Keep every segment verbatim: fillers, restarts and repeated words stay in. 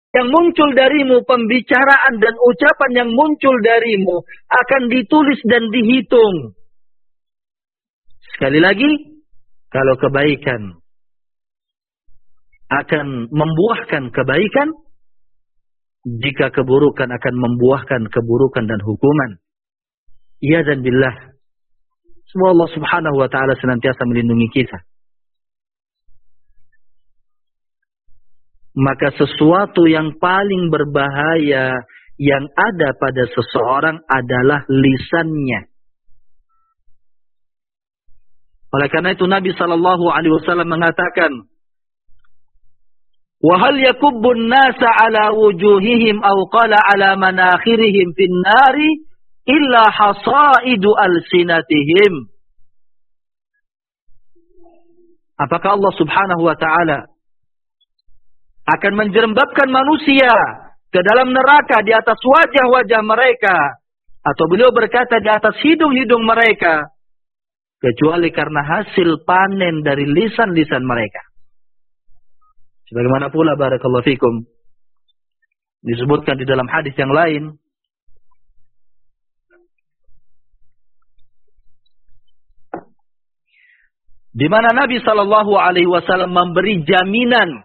yang muncul darimu, pembicaraan dan ucapan yang muncul darimu akan ditulis dan dihitung. Sekali lagi, kalau kebaikan akan membuahkan kebaikan, jika keburukan akan membuahkan keburukan dan hukuman. Ya dan billah. Semoga Allah Subhanahu wa taala senantiasa melindungi kita. Maka sesuatu yang paling berbahaya yang ada pada seseorang adalah lisannya. Oleh karena itu Nabi sallallahu alaihi wasallam mengatakan, "Wa hal yakubbun nasa ala wujuhihim aw qala ala manakhirihim fin nari illa hasaidu alsinatihim." Apakah Allah Subhanahu wa taala akan menjerembabkan manusia ke dalam neraka di atas wajah-wajah mereka, atau beliau berkata di atas hidung-hidung mereka, kecuali karena hasil panen dari lisan-lisan mereka. Sebagaimana pula barakallahu fikum disebutkan di dalam hadis yang lain, di mana Nabi sallallahu alaihi wasallam memberi jaminan,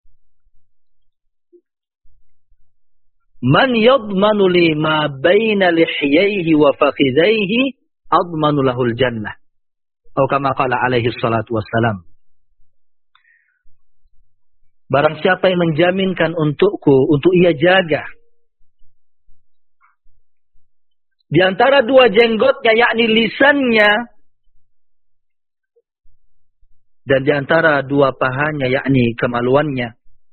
"Man yadmanu li ma baina lihyaihi wa fakhidhaihi admanu lahul jannah." Atau kama qala alaihi salatu wassalam. Barang siapa yang menjaminkan untukku, untuk ia jaga di antara dua jenggotnya, yakni lisannya, dan di antara dua pahanya, yakni kemaluannya,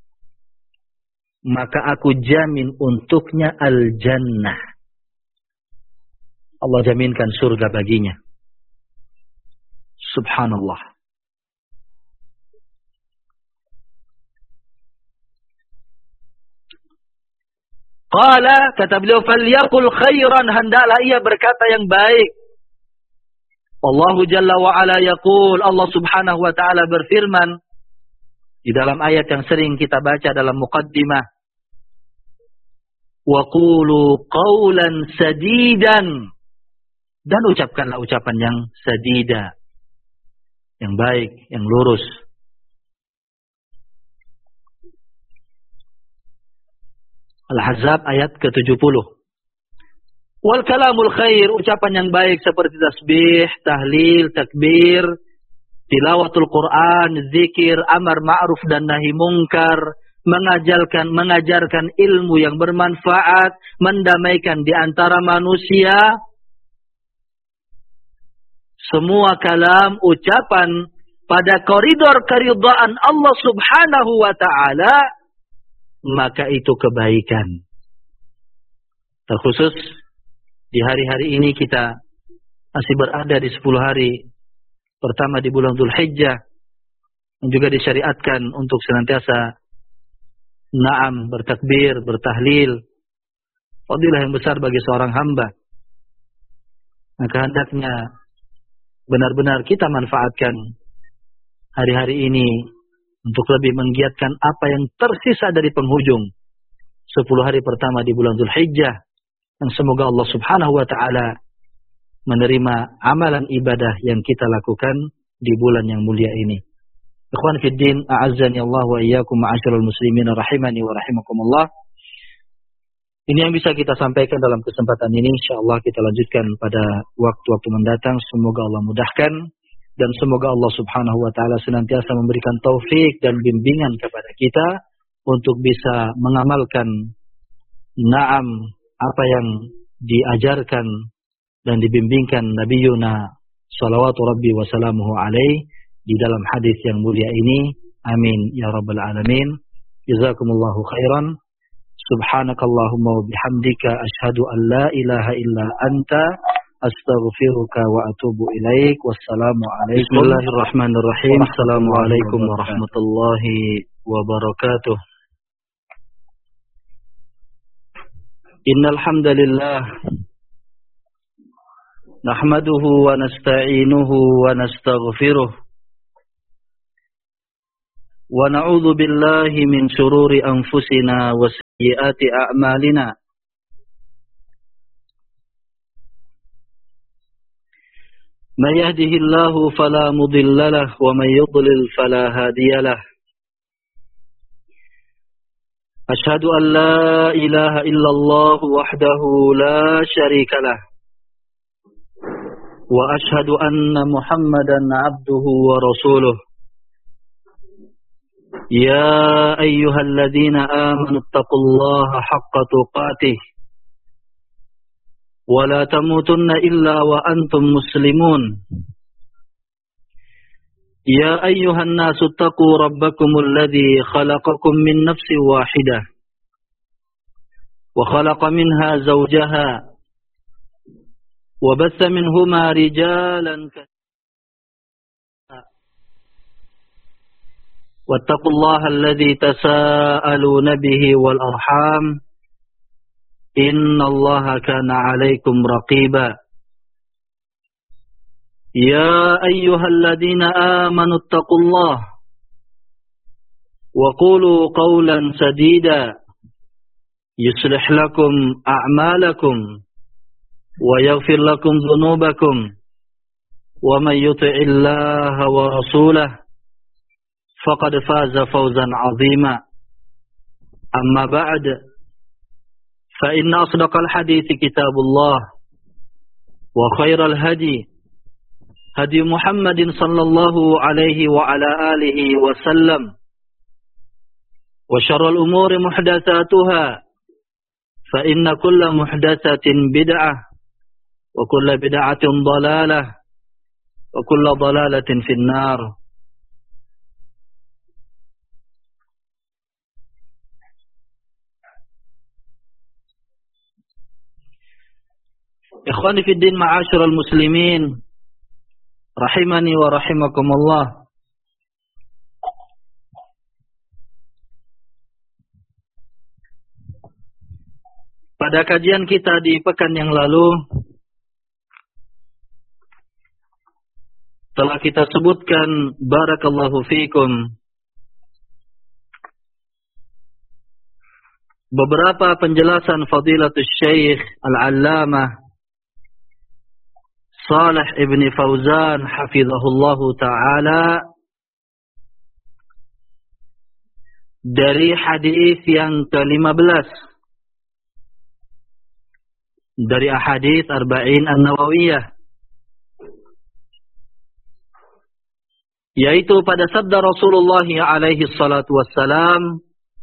maka aku jamin untuknya al-jannah. Allah jaminkan surga baginya. Subhanallah. Qala, kata beliau, falyaqul khairan, hendaklah ia berkata yang baik. Allah Jalla wa Ala yaqul, Allah Subhanahu wa taala berfirman di dalam ayat yang sering kita baca dalam muqaddimah, wa qulu qawlan sadidan, dan ucapkanlah ucapan yang sadida, yang baik, yang lurus. Al-Ahzab ayat ke tujuh puluh. Wal kalamul khair, ucapan yang baik seperti tasbih, tahlil, takbir, tilawatul Quran, zikir, amar ma'ruf dan nahi mungkar, mengajarkan mengajarkan ilmu yang bermanfaat, mendamaikan di antara manusia. Semua kalam, ucapan pada koridor keridhaan Allah Subhanahu wa taala, maka itu kebaikan. Terkhusus di hari-hari ini kita masih berada di sepuluh hari pertama di bulan Dzulhijjah, yang juga disyariatkan untuk senantiasa na'am, bertakbir, bertahlil. Fadilah yang besar bagi seorang hamba. Maka hendaknya benar-benar kita manfaatkan hari-hari ini untuk lebih menggiatkan apa yang tersisa dari penghujung sepuluh hari pertama di bulan Dzulhijjah. Dan semoga Allah Subhanahu wa taala menerima amalan ibadah yang kita lakukan di bulan yang mulia ini. Ikhwan fid din, a'azzani Allah wa iyyakum ma'asyiral muslimin rahimani wa rahimakumullah. Ini yang bisa kita sampaikan dalam kesempatan ini. Insyaallah kita lanjutkan pada waktu-waktu mendatang. Semoga Allah mudahkan dan semoga Allah Subhanahu wa taala senantiasa memberikan taufik dan bimbingan kepada kita untuk bisa mengamalkan na'am apa yang diajarkan dan dibimbingkan Nabiyuna salawatu rabbi wa salamuhu alaih di dalam hadis yang mulia ini. Amin ya rabbal alamin. Jazakumullahu khairan. Subhanakallahumma wa bihamdika asyhadu an la ilaha illa anta astaghfiruka wa atubu ilaik. Wassalamu alaikum. Bismillahirrahmanirrahim. Assalamualaikum warahmatullahi wabarakatuh. Innal hamdalillah nahmaduhu wa nasta'inuhu wa nastaghfiruh wa na'udzu billahi min shururi anfusina wa سيئات أعمالنا من يهده الله فلا مضل له ومن يضلل فلا هادي له أشهد أن لا إله إلا الله وحده لا شريك له وأشهد أن محمدا عبده ورسوله يا أيها الذين آمنوا اتقوا الله حق تقاته ولا تموتن إلا وأنتم مسلمون يا أيها الناس اتقوا ربكم الذي خلقكم من نفس واحدة وخلق منها زوجها وبث منهما رجالا كثيرا واتقوا الله الذي تساءلون به والأرحام إن الله كان عليكم رقيبا يا أيها الذين آمنوا اتقوا الله وقولوا قولا سديدا يصلح لكم أعمالكم ويغفر لكم ذنوبكم ومن يطع الله ورسوله فقد فاز فوزا عظيما أما بعد فإن أصدق الحديث كتاب الله وخير الهدي هدي محمد صلى الله عليه وعلى آله وسلم وشر الأمور محدثاتها فإن كل محدثة بدعة وكل بدعة ضلالة وكل ضلالة في النار. Ikhwani fi din, ma'asyiral muslimin, rahimani wa rahimakumullah. Pada kajian kita di pekan yang lalu telah kita sebutkan, barakallahu fikum, beberapa penjelasan fadilatul syekh al-allamah Salih ibn Fauzan hafizahullahu ta'ala dari hadis yang ke lima belas dari ahadits Arba'in An-Nawawiyah, yaitu pada sabda Rasulullah alaihi salatu wassalam,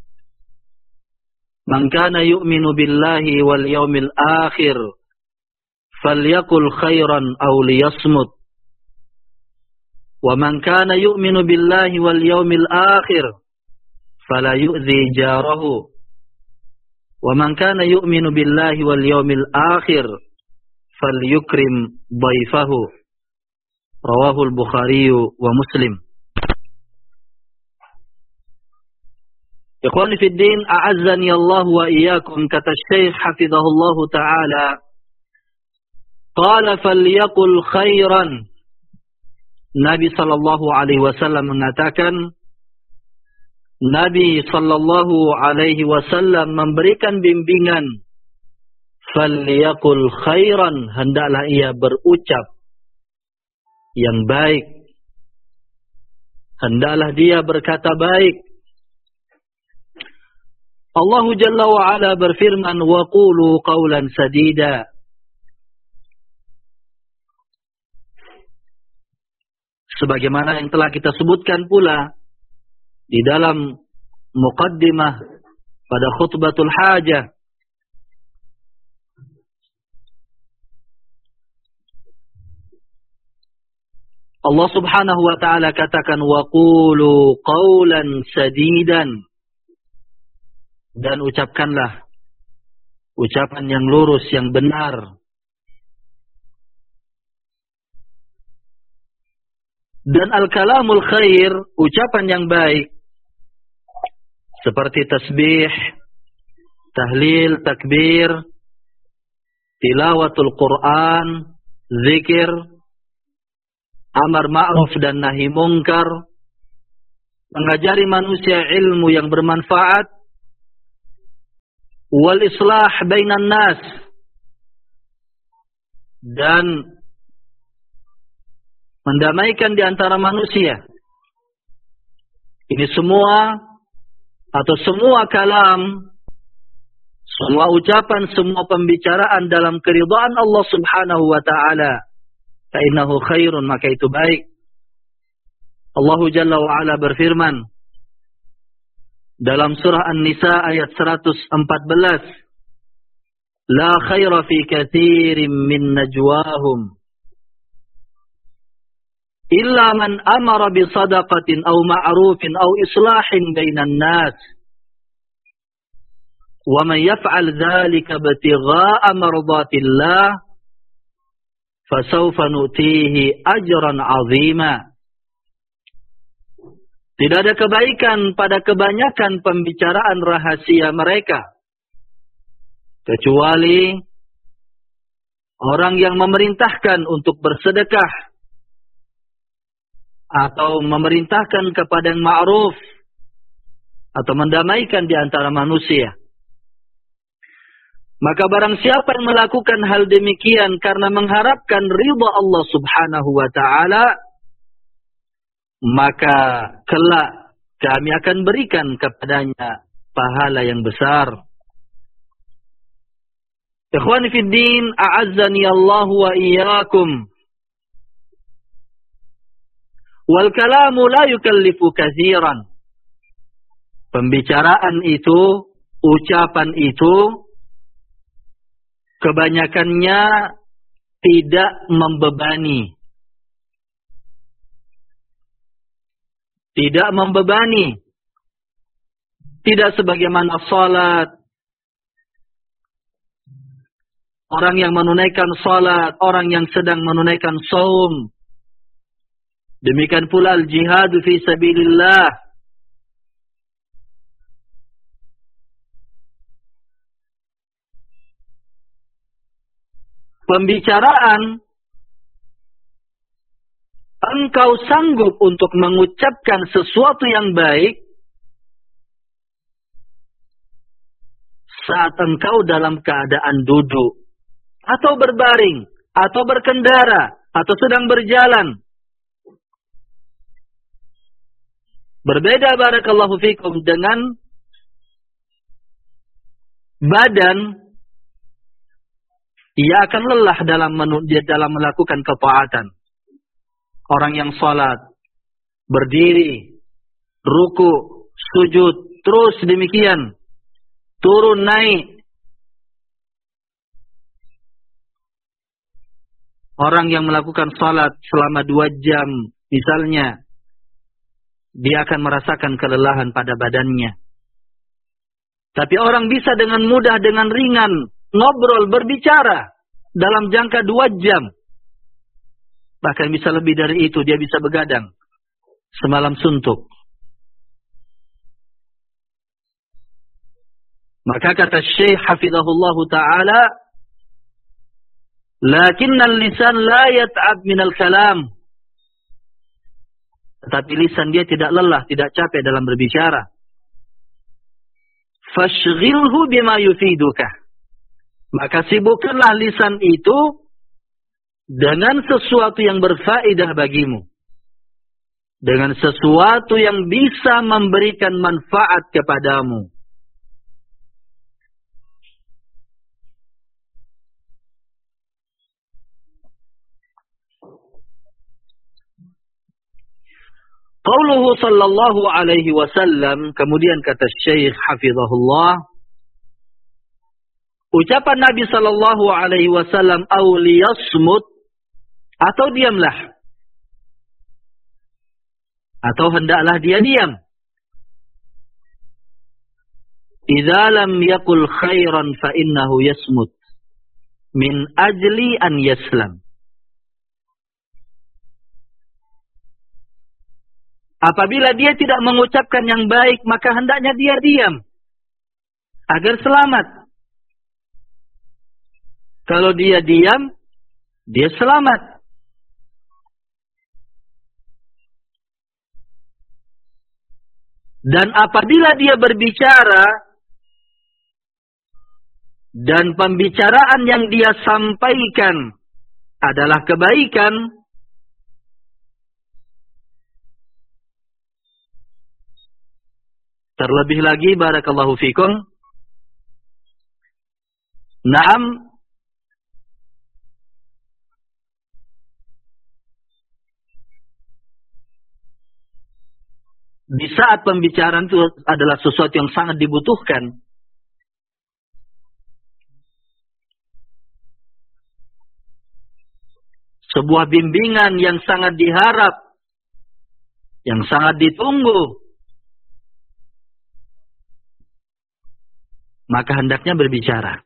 man kana yu'minu billahi wal yawmil akhir falyakul khairan aw liyasmut wa man kana yu'minu billahi wal yawmil akhir fala yu'dhi jarahu wa man kana yu'minu billahi wal yawmil akhir falyukrim dhaifahu. Rawahul Bukhari wa Muslim. Ikhwani fid din, a'azzani Allah wa iyyakum, kata Syekh hafizahullahu ta'ala, qala falyaqul khairan. Nabi sallallahu alaihi wasallam mengatakan, Nabi sallallahu alaihi wasallam memberikan bimbingan, falyaqul khairan, hendaklah ia berucap yang baik, hendaklah dia berkata baik. Allah Jalla wa Ala berfirman, wa qulu qawlan sadida. Sebagaimana yang telah kita sebutkan pula di dalam muqaddimah pada khutbatul hajah, Allah subhanahu wa ta'ala katakan, wa qulu qawlan sadidan, dan ucapkanlah ucapan yang lurus, yang benar. Dan al-kalamul khair, ucapan yang baik, seperti tasbih, tahlil, takbir, tilawatul Quran, zikir, amar ma'ruf dan nahi mungkar, mengajari manusia ilmu yang bermanfaat, wal islah bainan nas, dan mendamaikan di antara manusia. Ini semua atau semua kalam, semua ucapan, semua pembicaraan dalam keridhaan Allah Subhanahu wa taala, fa innahu khairun, maka itu baik. Allah Jalla wa Ala berfirman dalam surah An-Nisa ayat seratus empat belas, la khaira fi katsirin min najwahum illa man amara bi sadaqatin aw ma'rufin aw islahin bainan nas wa man yaf'al dzalika ibtigha'a mardatillah fasawfa nu'tihi ajran 'azima. Tidak ada kebaikan pada kebanyakan pembicaraan rahasia mereka, kecuali orang yang memerintahkan untuk bersedekah atau memerintahkan kepada yang ma'ruf atau mendamaikan di antara manusia. Maka barang siapa yang melakukan hal demikian karena mengharapkan ridha Allah Subhanahu wa taala, maka kelak kami akan berikan kepadanya pahala yang besar. Ikhwani fid din, a'azzani Allah wa iyyakum. Wal kalamu la yukallifu katsiran. Pembicaraan itu, ucapan itu, kebanyakannya tidak membebani. Tidak membebani. Tidak sebagaimana salat. Orang yang menunaikan salat, orang yang sedang menunaikan saum. Demikian pula al-jihad fi sabilillah. Pembicaraan, engkau sanggup untuk mengucapkan sesuatu yang baik saat engkau dalam keadaan duduk, atau berbaring, atau berkendara, atau sedang berjalan. Berbeda barakallahu fikum dengan badan, ia akan lelah dalam dalam melakukan ketaatan. Orang yang salat, berdiri, ruku, sujud, terus demikian, turun naik. Orang yang melakukan salat selama dua jam misalnya, dia akan merasakan kelelahan pada badannya. Tapi orang bisa dengan mudah, dengan ringan, ngobrol, berbicara dalam jangka dua jam. Bahkan bisa lebih dari itu, dia bisa begadang semalam suntuk. Maka kata Syekh hafizahullah ta'ala, lakinnal lisan la yat'ab minal kalam. Tetapi lisan dia tidak lelah, tidak capek dalam berbicara. Fashghilhu bima yufiduka. Maka sibukkanlah lisan itu dengan sesuatu yang berfaedah bagimu. Dengan sesuatu yang bisa memberikan manfaat kepadamu. Qauluhu sallallahu alaihi wasallam, kemudian kata Syekh hafizahullah, ucapan Nabi sallallahu alaihi wasallam, au liyasmut, atau diamlah, atau hendaklah dia diam. Idza lam yaqul khairan fa innahu yasmut min ajli an yaslam. Apabila dia tidak mengucapkan yang baik, maka hendaknya dia diam agar selamat. Kalau dia diam, dia selamat. Dan apabila dia berbicara, dan pembicaraan yang dia sampaikan adalah kebaikan, terlebih lagi barakallahu fikum, naam, di saat pembicaraan itu adalah sesuatu yang sangat dibutuhkan, sebuah bimbingan yang sangat diharap, yang sangat ditunggu, maka hendaknya berbicara.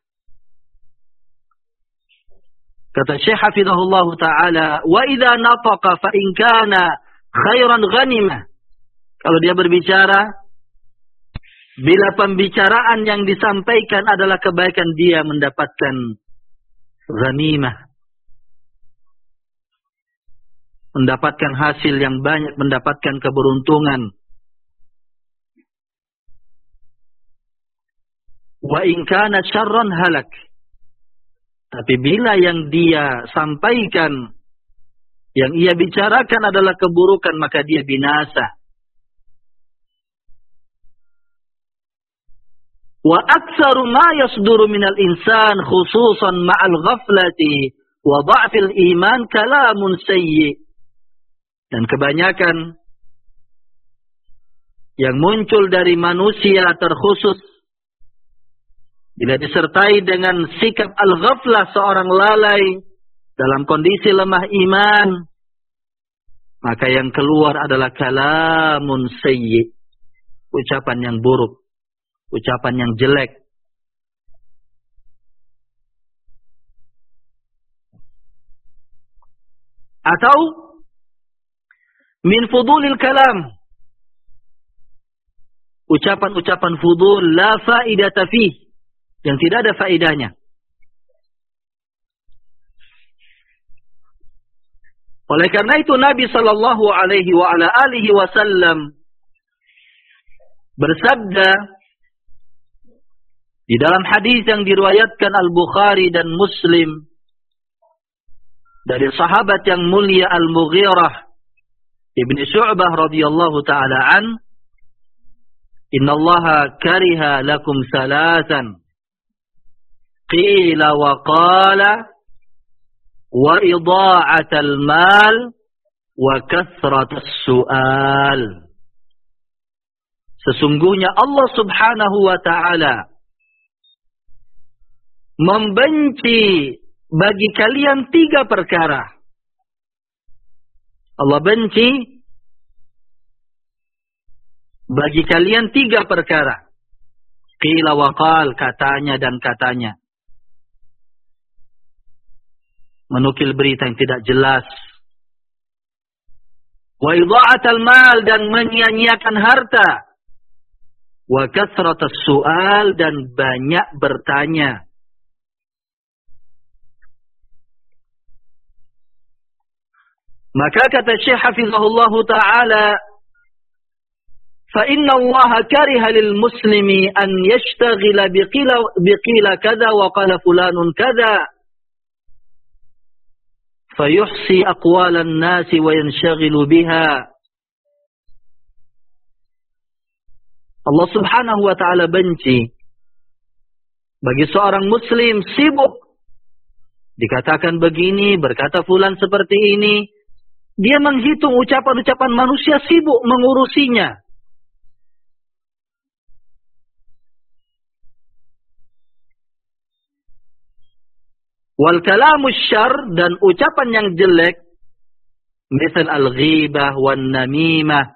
Kata Syekh Hafizahullah Ta'ala, wa idha nataqa fa in kana khairan ghanimah. Kalau dia berbicara, bila pembicaraan yang disampaikan adalah kebaikan, dia mendapatkan ghanimah, mendapatkan hasil yang banyak, mendapatkan keberuntungan. Wa in kana syarran halak. Tapi bila yang dia sampaikan, yang ia bicarakan adalah keburukan, maka dia binasa. Wa aktsaru ma yasduru minal insan khususan ma'al ghaflati wa dha'fil iman kalamun sayyi. Dan kebanyakan yang muncul dari manusia terkhusus bila disertai dengan sikap al-ghaflah, seorang lalai dalam kondisi lemah iman, maka yang keluar adalah kalamun sayyi, ucapan yang buruk, ucapan yang jelek. Atau min fudulil kalam, ucapan-ucapan fudul la faidata fih, yang tidak ada faedahnya. Oleh karena itu Nabi sallallahu alaihi wa ala alihi wasallam bersabda di dalam hadis yang diriwayatkan Al-Bukhari dan Muslim dari sahabat yang mulia Al-Mughirah Ibn Syu'bah radhiyallahu ta'ala an, innallaha kariha lakum salasan qila wa qala wa idha'atal mal wa kathratas su'al. Sesungguhnya Allah subhanahu wa ta'ala membenci bagi kalian tiga perkara. Allah benci bagi kalian tiga perkara. Qila wa qal, katanya dan katanya. Menukil berita yang tidak jelas. Wa idha'atal mal, dan menyia-nyiakan harta. Wa kathratas su'al, dan banyak bertanya. Maka kata Syekh Hafizahullah Ta'ala, فَإِنَّ اللَّهَ كَرِهَ لِلْمُسْلِمِ أَنْ يَشْتَغِلَ بِقِيلَ, بِقِيلَ كَذَا وَقَالَ فُلَانٌ كَذَا فَيُحْصِي أَقْوَالَ النَّاسِ وَيَنْشَغِلُ بِهَا. Allah subhanahu wa ta'ala benci bagi seorang muslim sibuk. Dikatakan begini, berkata fulan seperti ini. Dia menghitung ucapan-ucapan manusia, sibuk mengurusinya. Wal kalamu syarr, dan ucapan yang jelek, misal al-ghibah wan namimah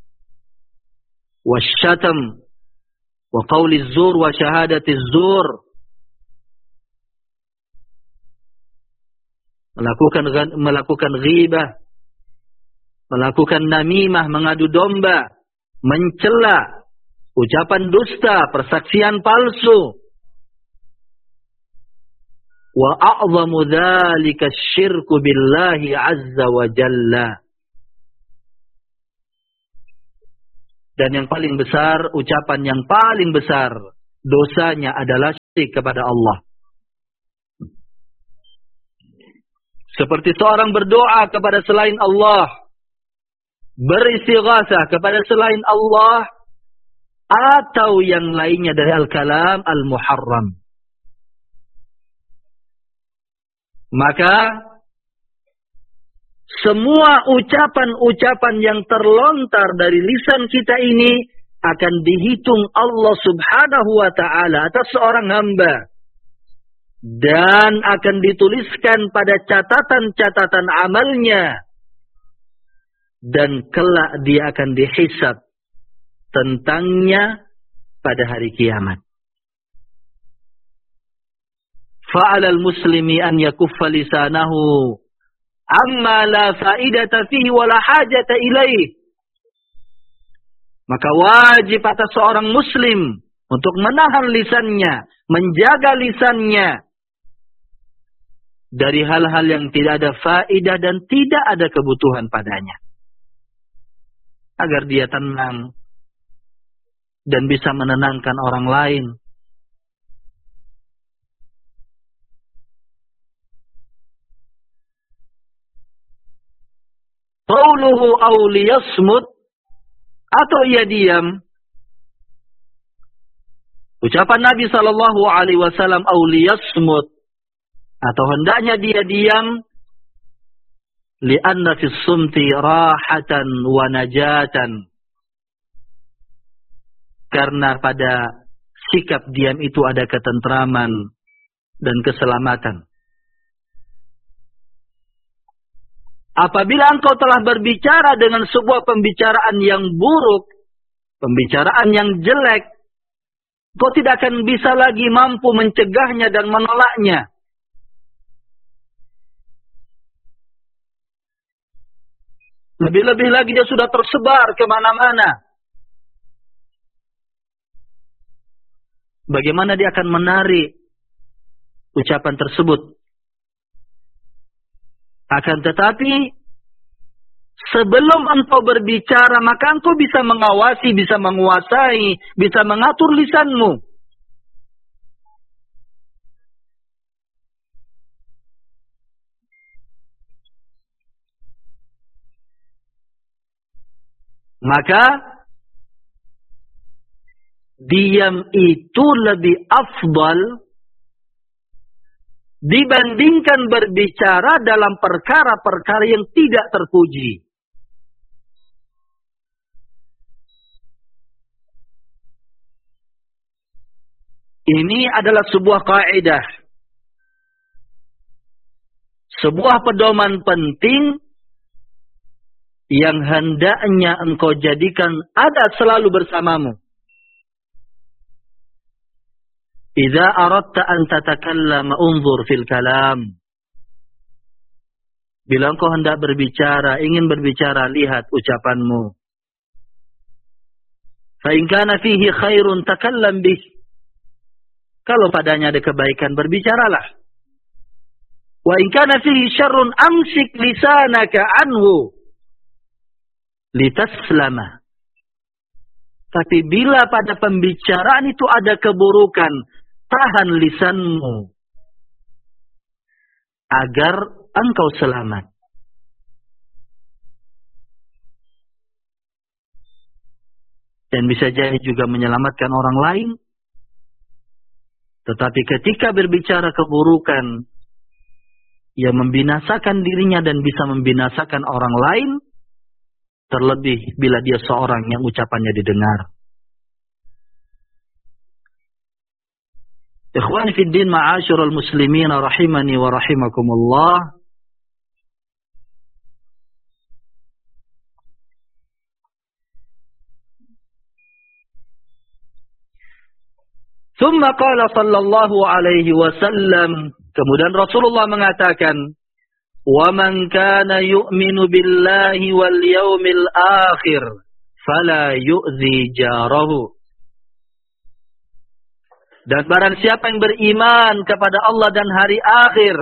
wasyatam wa qawli zur wa syahadati zur. Melakukan melakukan ghibah, melakukan namimah, mengadu domba, mencela, ucapan dusta, persaksian palsu. Wa a'zamu dzalika syirku billahi azza wa jalla. Dan yang paling besar, ucapan yang paling besar dosanya adalah syirik kepada Allah. Seperti seorang berdoa kepada selain Allah, beristighatsah kepada selain Allah, atau yang lainnya dari al-kalam al-muharram. Maka semua ucapan-ucapan yang terlontar dari lisan kita ini akan dihitung Allah Subhanahu wa ta'ala atas seorang hamba. Dan akan dituliskan pada catatan-catatan amalnya. Dan kelak dia akan dihisab tentangnya pada hari kiamat. Fa'alal muslimi an yakuffa lisanahu amma la fa'idata fihi wa la hajata ilaih. Maka wajib atas seorang muslim untuk menahan lisannya, menjaga lisannya dari hal-hal yang tidak ada faedah dan tidak ada kebutuhan padanya. Agar dia tenang dan bisa menenangkan orang lain. Qauluhu aw liyasmut, atau ia diam. Ucapan Nabi sallallahu alaihi wasallam aw liyasmut, atau hendaknya dia diam, li'anna fis sumti rahatan wa najatan. Karena pada sikap diam itu ada ketentraman dan keselamatan. Apabila engkau telah berbicara dengan sebuah pembicaraan yang buruk, pembicaraan yang jelek, engkau tidak akan bisa lagi mampu mencegahnya dan menolaknya. Lebih-lebih lagi dia sudah tersebar kemana-mana. Bagaimana dia akan menarik ucapan tersebut? Akan tetapi, sebelum engkau berbicara, maka engkau bisa mengawasi, bisa menguasai, bisa mengatur lisanmu. Maka, diam itu lebih afdal dibandingkan berbicara dalam perkara-perkara yang tidak terpuji. Ini adalah sebuah kaidah, sebuah pedoman penting yang hendaknya engkau jadikan ada selalu bersamamu. Idza aradta an tatakallama unzur fil kalam. Bila engkau hendak berbicara, ingin berbicara, lihat ucapanmu. Fa in kana fihi khairun takallam bih. Kalau padanya ada kebaikan, berbicaralah. Wa in kana fihi syarrun amsik lisanaka anhu litaslama. Tapi bila pada pembicaraan itu ada keburukan, tahan lisanmu agar engkau selamat. Dan bisa jadi juga menyelamatkan orang lain. Tetapi ketika berbicara keburukan, ia membinasakan dirinya dan bisa membinasakan orang lain. Terlebih bila dia seorang yang ucapannya didengar. Ikhwani fid din ma'asyiral muslimin rahimani wa rahimakumullah. Thumma qala sallallahu alaihi wasallam, kemudian Rasulullah mengatakan, وَمَنْ كَانَ يُؤْمِنُ بِاللَّهِ وَالْيَوْمِ الْآخِرِ فَلَا يُؤْذِي جَارَهُ. Dan barang siapa yang beriman kepada Allah dan hari akhir,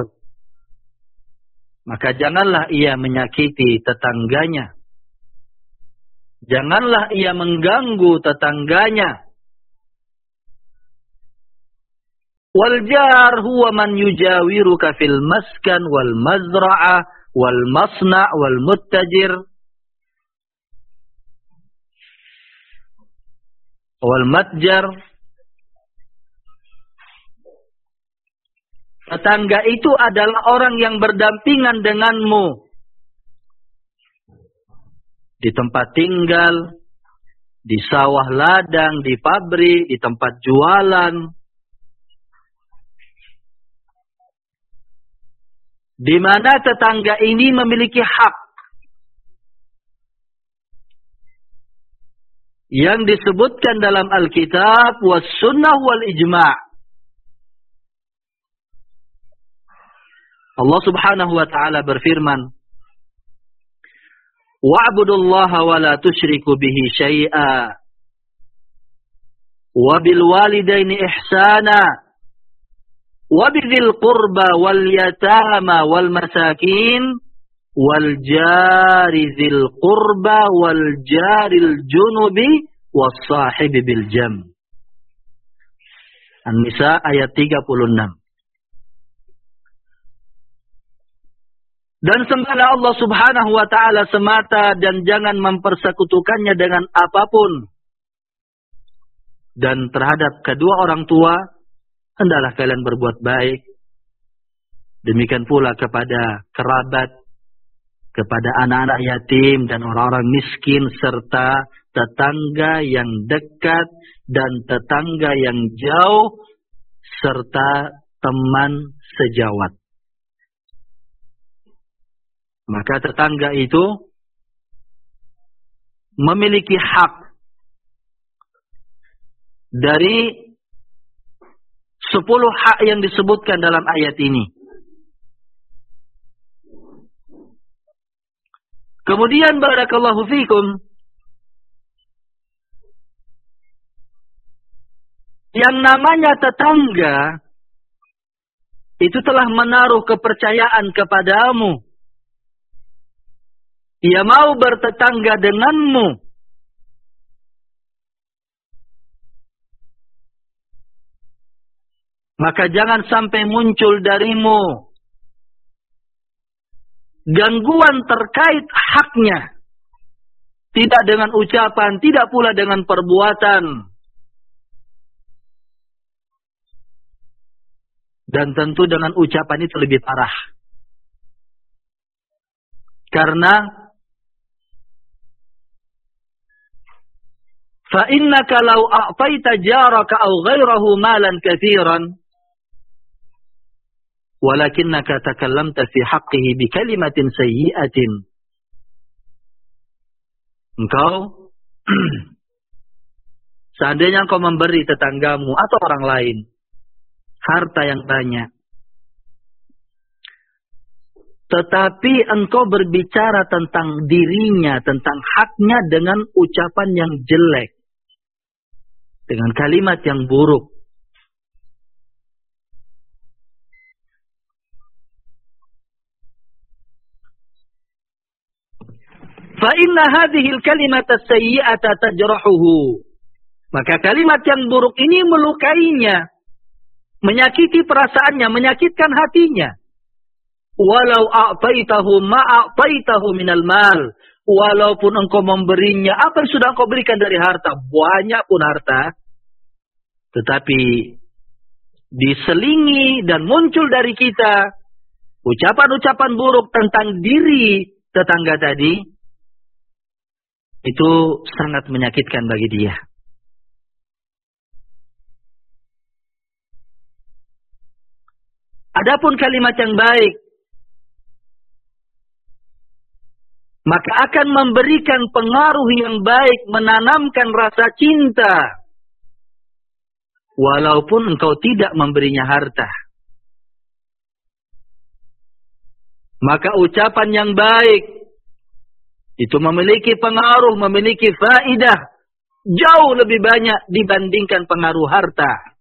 maka janganlah ia menyakiti tetangganya. Janganlah ia mengganggu tetangganya. Wal jar huwa man yujawiruka fil maskan wal mazra'ah wal masna' wal muttajir wal matjar. Tetangga itu adalah orang yang berdampingan denganmu di tempat tinggal, di sawah ladang, di pabrik, di tempat jualan. Di mana tetangga ini memiliki hak yang disebutkan dalam Alkitab was sunnah wal ijma'. Allah Subhanahu wa taala berfirman, "Wa'budullaha wa la tusyriku bihi syai'a wa bil walidaini ihsana wa bidzil qurba wal yatama wal masakin wal jari dzil qurba wal jaril junubi was sahibi bil jam." An-Nisa ayat tiga puluh enam. Dan sembahlah Allah Subhanahu wa taala semata dan jangan mempersekutukannya dengan apapun. Dan terhadap kedua orang tua hendaklah kalian berbuat baik. Demikian pula kepada kerabat, kepada anak-anak yatim dan orang-orang miskin serta tetangga yang dekat dan tetangga yang jauh serta teman sejawat. Maka tetangga itu memiliki hak dari sepuluh hak yang disebutkan dalam ayat ini. Kemudian barakallahu fikum, yang namanya tetangga itu telah menaruh kepercayaan kepadamu. Dia mau bertetangga denganmu. Maka jangan sampai muncul darimu gangguan terkait haknya. Tidak dengan ucapan, tidak pula dengan perbuatan. Dan tentu dengan ucapan itu lebih parah. Karena فَإِنَّكَ لَوْ أَعْطَيْتَ جَارَكَ أَوْ غَيْرَهُ مَالًا كَثِيرًا وَلَكِنَّكَ تَكَلَّمْتَ فِي حَقِّهِ بِكَلِمَةٍ سَيِّئَةٍ. Engkau seandainya engkau memberi tetanggamu atau orang lain harta yang banyak, tetapi engkau berbicara tentang dirinya, tentang haknya dengan ucapan yang jelek, dengan kalimat yang buruk. Fa inna hadhihi al-kalimata as-sayyi'ata tajrahuhu. Maka kalimat yang buruk ini melukainya, menyakiti perasaannya, menyakitkan hatinya. Walau a'taitahu ma a'taitahu minal mal. Walaupun engkau memberinya apa yang sudah engkau berikan dari harta, banyak pun harta, tetapi diselingi dan muncul dari kita ucapan-ucapan buruk tentang diri tetangga tadi, itu sangat menyakitkan bagi dia. Adapun kalimat yang baik, maka akan memberikan pengaruh yang baik, menanamkan rasa cinta. Walaupun engkau tidak memberinya harta. Maka ucapan yang baik itu memiliki pengaruh, memiliki faidah jauh lebih banyak dibandingkan pengaruh harta.